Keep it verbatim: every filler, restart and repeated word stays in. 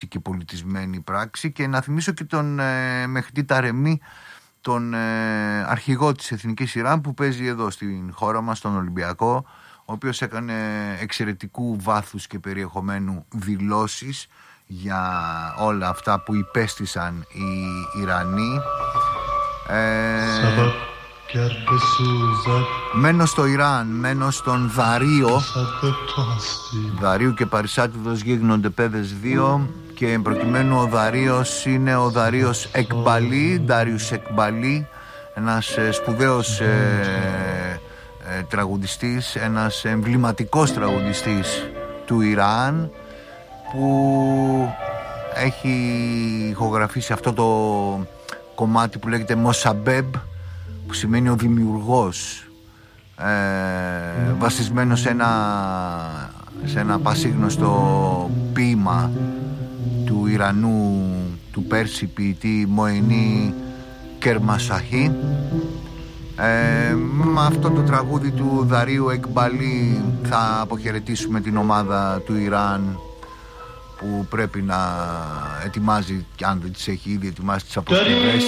και πολιτισμένη πράξη. Και να θυμίσω και τον ε, Μεχτή Ταρεμί, τον ε, αρχηγό της Εθνικής Ιράν, που παίζει εδώ στην χώρα μας, στον Ολυμπιακό, ο οποίος έκανε εξαιρετικού βάθους και περιεχομένου δηλώσεις για όλα αυτά που υπέστησαν οι Ιρανοί. Ε, μένω στο Ιράν, μένω στον Δαρίο. Δαρίου και Παρισάτιδος γίγνονται παιδες δύο. Και προκειμένου ο Δαρίος είναι ο Δαρίος Εκμπαλή, Ντάριους Εκμπαλή, ένας ε, σπουδαίος ε, ε, τραγουδιστής, ένας εμβληματικός τραγουδιστής του Ιράν, που έχει ηχογραφήσει αυτό το κομμάτι που λέγεται Μοσαμπέμπ, που σημαίνει ο δημιουργός, ε, βασισμένο σε ένα, σε ένα πασίγνωστο ποίημα του Ιρανού, του Πέρση ποιητή Μοενί Κερμασαχή. Ε, με αυτό το τραγούδι του Δαρίου Εκμπαλή θα αποχαιρετήσουμε την ομάδα του Ιράν, που πρέπει να ετοιμάζει, και αν δεν τις έχει ήδη ετοιμάσει, τις αποσκευές